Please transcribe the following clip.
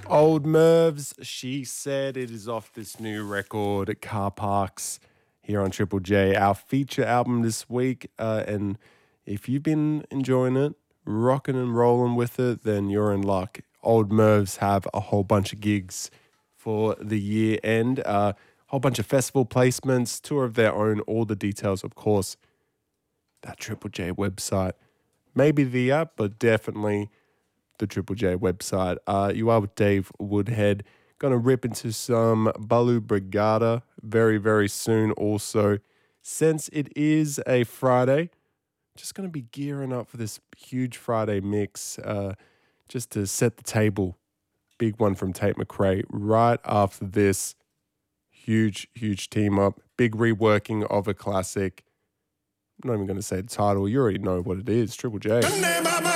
Old Mervs, She Said. It is off this new record, Car Parks, here on Triple J, our feature album this week. And if you've been enjoying it, rocking and rolling with it, then you're in luck. Old Mervs have a whole bunch of gigs for the year end, a whole bunch of festival placements, tour of their own, all the details, of course, that Triple J website. Maybe the app, but definitely the Triple J website. You are with Dave Woodhead. Gonna rip into some Balu Brigada very, very soon also. Since it is a Friday, just gonna be gearing up for this huge Friday mix just to set the table. Big one from Tate McRae right after this. Huge, huge team up. Big reworking of a classic. I'm not even going to say the title. You already know what it is. Triple J.